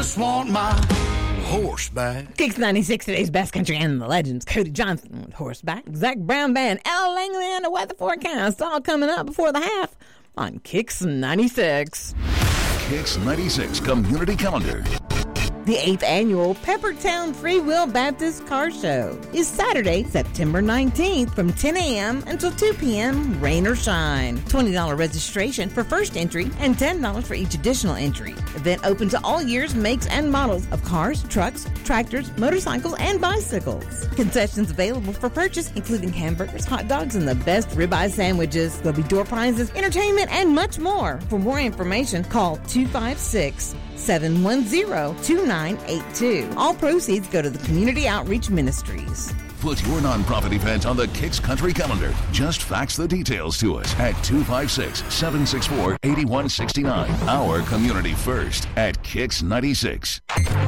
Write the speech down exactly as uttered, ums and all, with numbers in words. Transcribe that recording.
just want my horseback. Kicks ninety-six, today's best country and the legends. Cody Johnson with horseback. Zach Brown Band, Al Langley, and the weather forecast. All coming up before the half on Kicks ninety-six. Kicks ninety-six Community Calendar. The eighth annual Peppertown Free Will Baptist Car Show is Saturday, September nineteenth from ten a.m. until two p.m., rain or shine. twenty dollars registration for first entry and ten dollars for each additional entry. Event open to all years, makes, and models of cars, trucks, tractors, motorcycles, and bicycles. Concessions available for purchase, including hamburgers, hot dogs, and the best ribeye sandwiches. There'll be door prizes, entertainment, and much more. For more information, call two five six, seven one zero, two nine eight two. All proceeds go to the Community Outreach Ministries. Put your nonprofit event on the Kicks Country Calendar. Just fax the details to us at two five six, seven six four, eight one six nine. Our community first at Kicks ninety-six.